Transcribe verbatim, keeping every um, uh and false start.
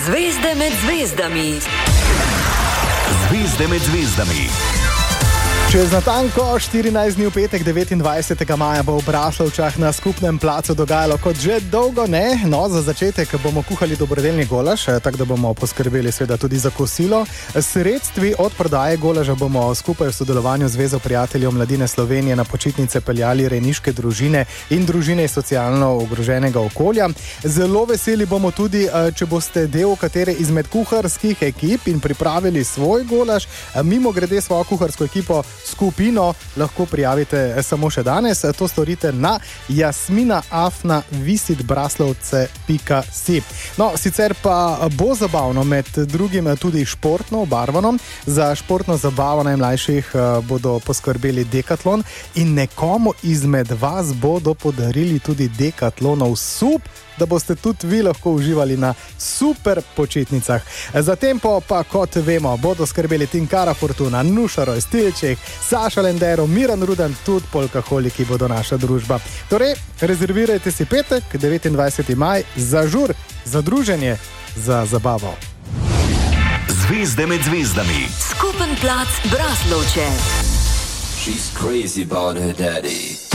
Zvezde med zvezdami. Zvezde med zvezdami. Čez natanko štirinajst dni v petek, devetindvajsetega maja, bo v Braslovčah na skupnem placu dogajalo kot že dolgo ne. No, za začetek bomo kuhali dobrodelni golaž, tako da bomo poskrbeli seveda tudi za kosilo. Sredstvi od prodaje golaža bomo skupaj v sodelovanju z Zvezo prijateljev mladine Slovenije na počitnice peljali rejniške družine in družine iz socialno ogroženega okolja. Zelo veseli bomo tudi, če boste del katere izmed kuharskih ekip in pripravili svoj golaž. Mimo grede svojo kuharsko ekipo skupino lahko prijavite samo še danes. To storite na jasmina afna visit braslovce pika si. No, sicer pa bo zabavno, med drugim tudi športno obarvano. Za športno zabavo najmlajših bodo poskrbeli Decathlon in nekomu izmed vas bodo podarili tudi Decathlonov sup, da boste tudi vi lahko uživali na super počitnicah. Zatem pa, kot vemo, bodo skrbeli Tinkara Fortuna, Nuša Roj, Stilček, Saša Lendero, Miran Rudan, tudi polkaholiki bodo naša družba. Torej, rezervirajte si petek, devetindvajseti maj, za žur, za druženje, za zabavo. Zvezde med zvezdami. Skupen plac Braslovče. She's crazy about her daddy.